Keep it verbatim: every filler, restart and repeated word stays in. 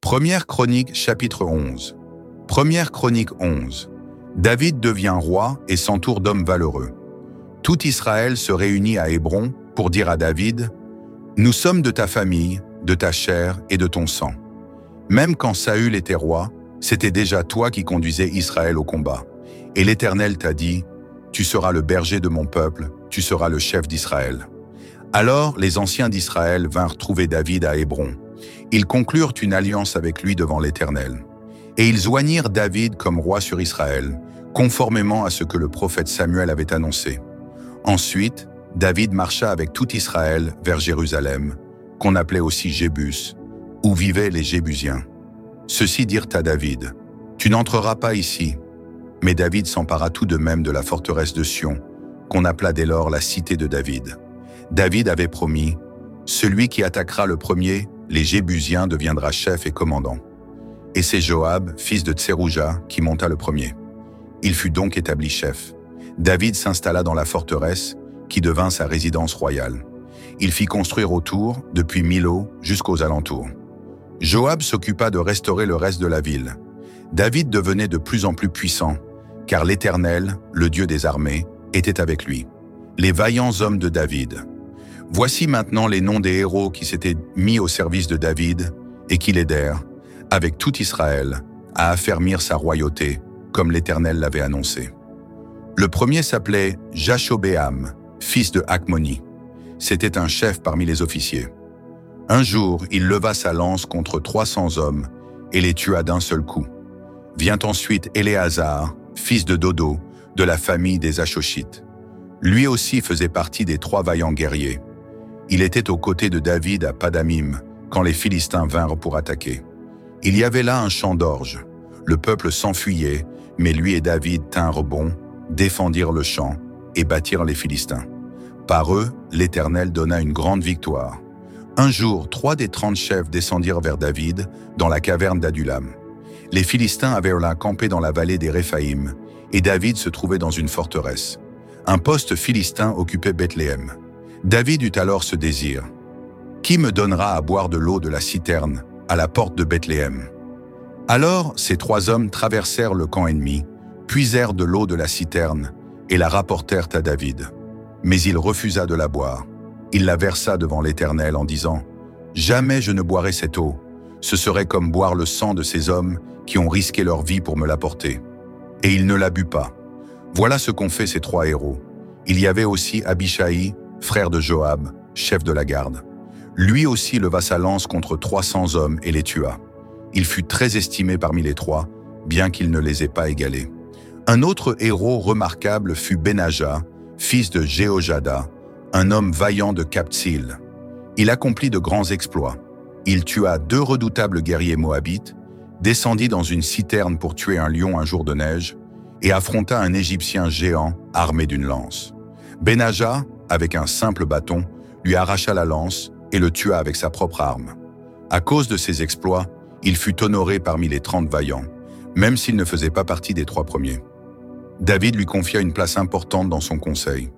Première Chronique, chapitre onze. Première Chronique onze. David devient roi et s'entoure d'hommes valeureux. Tout Israël se réunit à Hébron pour dire à David « Nous sommes de ta famille, de ta chair et de ton sang. » Même quand Saül était roi, c'était déjà toi qui conduisais Israël au combat. Et l'Éternel t'a dit « Tu seras le berger de mon peuple, tu seras le chef d'Israël. » Alors les anciens d'Israël vinrent trouver David à Hébron. Ils conclurent une alliance avec lui devant l'Éternel. Et ils oignirent David comme roi sur Israël, conformément à ce que le prophète Samuel avait annoncé. Ensuite, David marcha avec tout Israël vers Jérusalem, qu'on appelait aussi Jébus, où vivaient les Jébusiens. Ceux-ci dirent à David, « Tu n'entreras pas ici. » Mais David s'empara tout de même de la forteresse de Sion, qu'on appela dès lors la cité de David. David avait promis, « Celui qui attaquera le premier, les Jébusiens, deviendra chef et commandant. » Et c'est Joab, fils de Tserouja, qui monta le premier. Il fut donc établi chef. David s'installa dans la forteresse, qui devint sa résidence royale. Il fit construire autour, depuis Milo jusqu'aux alentours. Joab s'occupa de restaurer le reste de la ville. David devenait de plus en plus puissant, car l'Éternel, le Dieu des armées, était avec lui. Les vaillants hommes de David. Voici maintenant les noms des héros qui s'étaient mis au service de David et qui l'aidèrent, avec tout Israël, à affermir sa royauté, comme l'Éternel l'avait annoncé. Le premier s'appelait Jashobéam, fils de Hakmoni. C'était un chef parmi les officiers. Un jour, il leva sa lance contre trois cents hommes et les tua d'un seul coup. Vient ensuite Éléazar, fils de Dodo, de la famille des Achochites. Lui aussi faisait partie des trois vaillants guerriers. Il était aux côtés de David à Padamim, quand les Philistins vinrent pour attaquer. Il y avait là un champ d'orge. Le peuple s'enfuyait, mais lui et David tinrent bon, défendirent le champ et battirent les Philistins. Par eux, l'Éternel donna une grande victoire. Un jour, trois des trente chefs descendirent vers David, dans la caverne d'Adulam. Les Philistins avaient là campé dans la vallée des Réphaïm, et David se trouvait dans une forteresse. Un poste philistin occupait Bethléem. David eut alors ce désir. « Qui me donnera à boire de l'eau de la citerne à la porte de Bethléem ?» Alors ces trois hommes traversèrent le camp ennemi, puisèrent de l'eau de la citerne et la rapportèrent à David. Mais il refusa de la boire. Il la versa devant l'Éternel en disant « Jamais je ne boirai cette eau. Ce serait comme boire le sang de ces hommes qui ont risqué leur vie pour me l'apporter. » Et il ne la but pas. Voilà ce qu'ont fait ces trois héros. Il y avait aussi Abishai, frère de Joab, chef de la garde. Lui aussi leva sa lance contre trois cents hommes et les tua. Il fut très estimé parmi les trois, bien qu'il ne les ait pas égalés. Un autre héros remarquable fut Benaja, fils de Jéhojada, un homme vaillant de Kaptsil. Il accomplit de grands exploits. Il tua deux redoutables guerriers moabites, descendit dans une citerne pour tuer un lion un jour de neige, et affronta un Égyptien géant armé d'une lance. Benaja, avec un simple bâton, lui arracha la lance et le tua avec sa propre arme. À cause de ses exploits, il fut honoré parmi les trente vaillants, même s'il ne faisait pas partie des trois premiers. David lui confia une place importante dans son conseil.